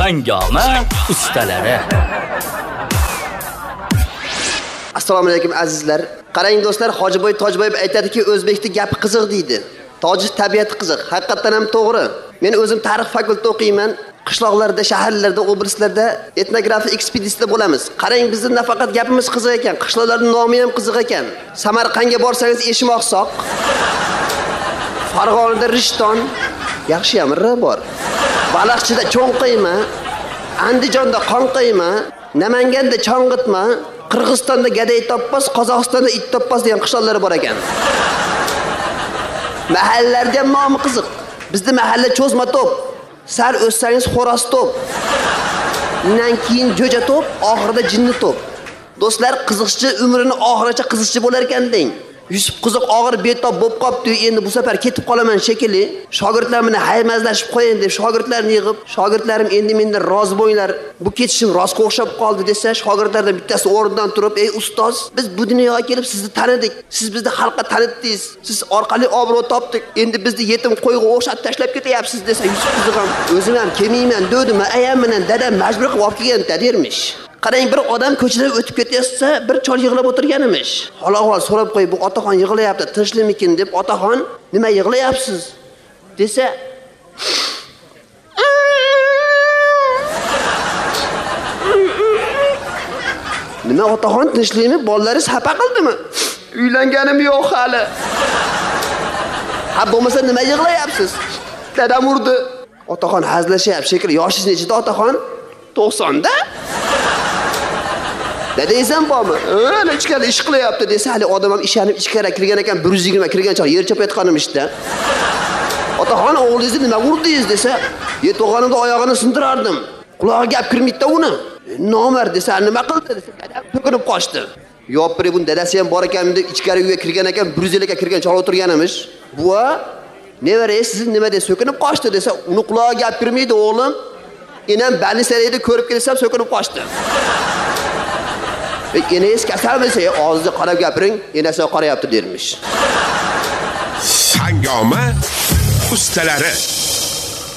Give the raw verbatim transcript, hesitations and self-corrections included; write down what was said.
Hangoma ustalari. Assalomu alaykum azizlar. Qarang do'stlar, Hojiboy Tojboyev aytadiki, o'zbekning gapi qiziq deydi. Tojik tabiati qiziq. Haqiqatan ham to'g'ri. Men o'zim tarix fakultetida o'qiyman. Qishloqlarda, shaharlarda, oblastlarda etnografiya ekspeditsiyasida bo'lamiz. Qarang, bizning nafaqat gapimiz qiziq ekan, qishloqlarning nomi ham qiziq ekan. Samarqandga borsangiz Eshimoqsoq, Farg'onada Rishton, yaxshi ham r bor. Baliqchida Cho'nqiyma, Andijonda Qonqiyma, Namanganda Chong'itma, Qirg'izistonda Gaday Toppas, Qozog'istonda It Toppas degan qishloqlar bor ekan. Mahallalarda ham nomi qiziq. Bizning mahalla Cho'zma Top, sal o'ssangiz Xo'roz Top, undan keyin Jo'ja Top, oxirida Jinni Top. Do'stlar, qiziqchi umrini oxirigacha qiziqchi bo'lar ekan deng. Yusuf qiziq og'ir betob bo'lib qopti, endi bu safar ketib qolaman shekilli. Shogirdlar meni haymazlashib qo'yin deb shogirdlarni yig'ib, shogirdlarim endi mendan rozi bo'linglar. Bu ketishim rostga o'xshab qoldi desa, shogirdlardan bittasi o'rnidan turib, "Ey ustoz, biz bu dunyoga kelib sizni tanidik. Siz bizni xalqqa tanitdingiz. Siz orqali obro' topdik. Endi bizni yetim qo'yga o'xshab tashlab ketyapsiz" desa, Yusuf qizig ham, "O'zim ham kelmayman, dedim, ayam bilan dadam majbur qilib olib kelgan" dermish. Qarang, bir odam ko'chadan o'tib ketayotsa, bir chol yig'lab o'tirgan emish. Hol-ahvol so'rab qo'yib, "Bu otaxon yig'layapti, tinchlikmikin?" deb, "Otaxon, nima yig'layapsiz?" desa, "Nima otaxon, tinchlikmi? Bolalaringiz xafa qildimi? Uylanganim yo'q hali." "Ha, bo'lmasa nima yig'layapsiz?" "Dadam urdi." "Otaxon hazlashyapti shekilli. Yoshingiz nechida otaxon?" to'qson da. "Dadangiz ham bormi?" "Ana ichkarida ish qilyapti" desa, hali odam ham ishlanib ichkariga kirgan ekan, bir yuz yigirma kirgan chaq yer chopayotganim ishda. "Otaxon, o'g'lingizni nima urdingiz?" desa, "Ye to'g'onimda oyog'ini sindirardim. Quloqiga gap kirmaydi-da uni." "Nomard" desa, "Nima qildi?" desa, "Dadam to'kinib qochdi." "Yo'q, buni dadasi ham bor ekan" deb ichkari uyga kirgan ekan, bir yuz ellik ga kirgan chol o'tirgan emish. "Buva, nevarangiz sizni nima deb so'kinib qochdi" desa, "Uni quloqiga gap kirmaydi o'g'lim. Enam balnisarayda ko'rib kelsam so'kinib qochdi." "Enangiz kasalmisiz? Og'zingizga qarab gapiring, enasi qarayapti" dermish. Hangoma ustalari.